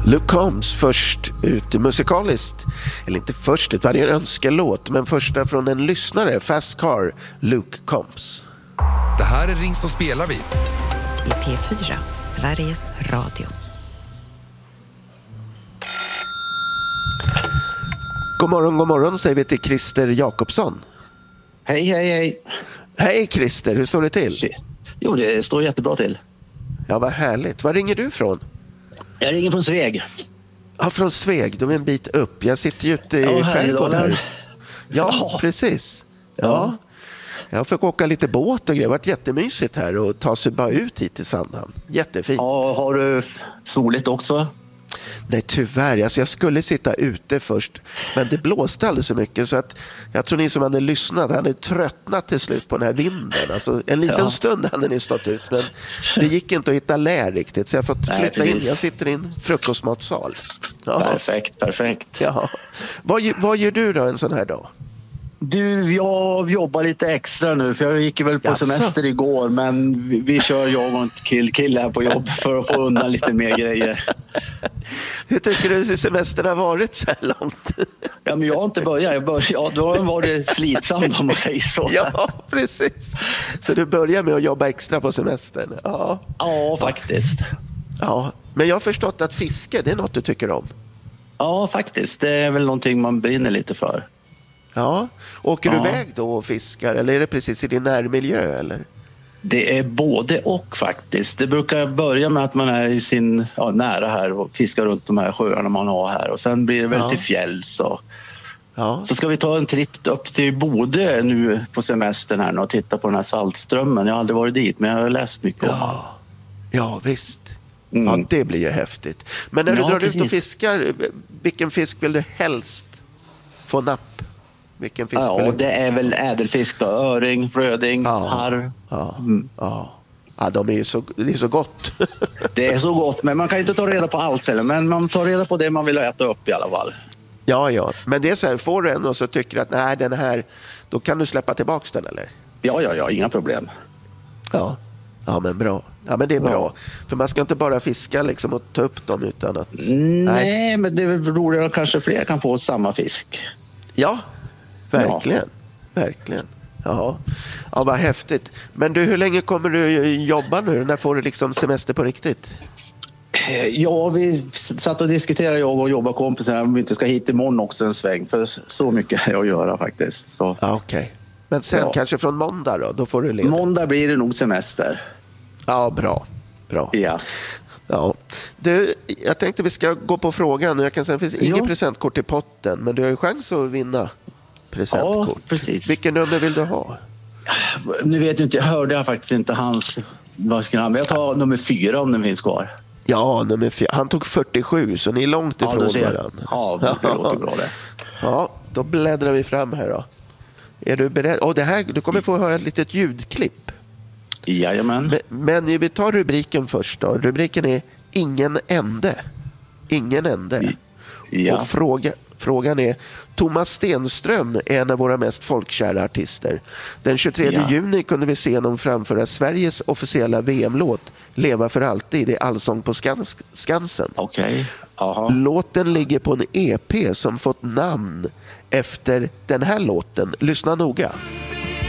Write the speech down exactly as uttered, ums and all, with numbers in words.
Luke Combs först ut musikaliskt, eller inte först ut, varje önskelåt, men första från en lyssnare, Fast Car, Luke Combs. Det här är Ring så spelar vi. I P fyra, Sveriges Radio. God morgon, god morgon säger vi till Christer Jakobsson. Hej, hej, hej. Hej Christer, hur står det till? Jo, det står jättebra till. Ja, vad härligt. Var ringer du från? Jag ringer från Sveg. Ja, från Sveg. De är en bit upp. Jag sitter ju ute i ja, skärgården här. Ja, ja, precis. Ja. ja. Jag fick åka lite båt och grejer. Det har varit jättemysigt här och ta sig bara ut hit till Sandhamn. Jättefint. Ja, har du soligt också? Nej, tyvärr. Alltså, jag skulle sitta ute först, men det blåste alldeles så mycket så att jag tror ni som hade lyssnat hade tröttnat till slut på den här vinden. Alltså, en liten ja. stund hade ni stått ut, men det gick inte att hitta lä riktigt så jag har fått flytta Nej, in. Jag sitter i en frukostmatsal. Ja. Perfekt, perfekt. Ja. Vad, vad gör du då en sån här dag? Du, jag jobbar lite extra nu för jag gick väl på Jaså. semester igår, men vi, vi kör jag och en kill, kill här på jobb för att få undan lite mer grejer. Hur tycker du semestern har varit så här långt? Ja, men jag har inte börjat. Jag började, ja, då var det slitsamt om man säger så. Ja, precis. Så du börjar med att jobba extra på semestern? Ja, ja faktiskt. Ja, men jag har förstått att fiske, det är något du tycker om? Ja, faktiskt. Det är väl någonting man brinner lite för. Ja, åker ja. du iväg då och fiskar eller är det precis i din närmiljö eller? Det är både och faktiskt. Det brukar börja med att man är i sin ja, nära här och fiskar runt de här sjöarna man har här och sen blir det väl ja. till fjälls och ja. så ska vi ta en tripp upp till Bodö nu på semestern här och titta på den här saltströmmen. Jag har aldrig varit dit men jag har läst mycket ja. om det. Ja, visst. Mm. Ja, det blir ju häftigt. Men när du ja, drar precis. ut och fiskar, vilken fisk vill du helst få napp? Vilken fisk ja, vill du? Det är väl ädelfisk då. Öring, röding, ja. harr. Ja, mm. ja. ja de är ju så, det är så gott. Det är så gott, men man kan inte ta reda på allt heller. Men man tar reda på det man vill äta upp i alla fall. Ja, ja. Men det är så här, får du en och så tycker att nej, den här, då kan du släppa tillbaka den eller? Ja, ja, ja, inga problem. Ja, ja men bra. Ja, men det är bra. Ja. För man ska inte bara fiska liksom och ta upp dem utan att... Nej, nej. men det är väl roligare att kanske fler kan få samma fisk. Ja, verkligen. Ja. Verkligen. Jaha. Ja, vad häftigt. Men du, hur länge kommer du jobba nu? När får du liksom semester på riktigt? Ja, vi satt och diskuterade jag och jobbarkompisarna om vi inte ska hit imorgon också en sväng. För så mycket är att göra faktiskt. Så. Ja, okej. Okay. Men sen ja. kanske från måndag då? Då får du leda. Måndag blir det nog semester. Ja, bra. Bra. Ja. Ja. Du, jag tänkte vi ska gå på frågan. Jag kan säga att det finns inget ja. presentkort i potten. Men du har ju chans att vinna presentkort. Ja, precis. Vilken nummer vill du ha? Nu vet jag inte, jag hörde jag faktiskt inte hans. Vad ska han? Men jag tar nummer fyra om den finns kvar. Ja, nummer fyra. Han tog fyrtiosju, så ni är långt ifrån ja, varandra. Ja, det låter bra det. Ja, då bläddrar vi fram här då. Är du beredd? Oh, det här, du kommer få höra ett litet ljudklipp. Jajamän. Men, men vi tar rubriken först då. Rubriken är Ingen ände. Ingen ände. Ja. Och fråga, frågan är, Thomas Stenström är en av våra mest folkkära artister. Den tjugotredje ja. juni kunde vi se honom framföra Sveriges officiella V M-låt Leva för alltid i Allsång på Skans- Skansen. Okej. Okay. Låten ligger på en E P som fått namn efter den här låten. Lyssna noga.